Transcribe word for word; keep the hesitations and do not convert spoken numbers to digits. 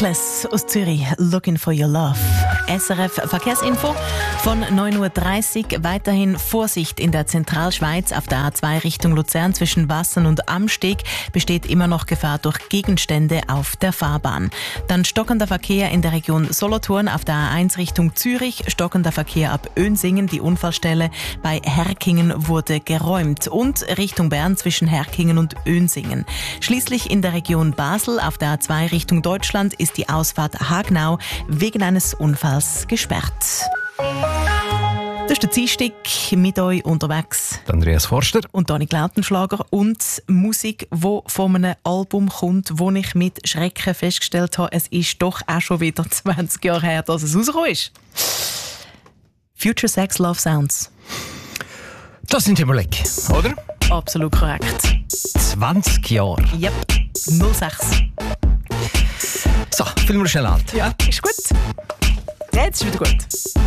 Reckless aus Zürich, Looking for your love. S R F Verkehrsinfo von neun Uhr dreißig. Weiterhin Vorsicht in der Zentralschweiz auf der A zwei Richtung Luzern zwischen Wassen und Amsteg. Besteht immer noch Gefahr durch Gegenstände auf der Fahrbahn. Dann stockender Verkehr in der Region Solothurn auf der A eins Richtung Zürich. Stockender Verkehr ab Önsingen. Die Unfallstelle bei Herkingen wurde geräumt. Und Richtung Bern zwischen Herkingen und Önsingen. Schließlich in der Region Basel auf der A zwei Richtung Deutschland ist die Ausfahrt Hagnau wegen eines Unfalls gesperrt. Das ist der Dienstag mit euch unterwegs. Andreas Forster. Und Dani Glautenschlager. Und Musik, die von einem Album kommt, wo ich mit Schrecken festgestellt habe, es ist doch auch schon wieder zwanzig Jahre her, dass es rausgekommen ist. Future Sex Love Sounds. Das sind Timberlake, oder? Absolut korrekt. zwanzig Jahre. Yep, null sechs. So, filmen wir schnell an. Ja, ist gut. Jetzt ist wieder gut.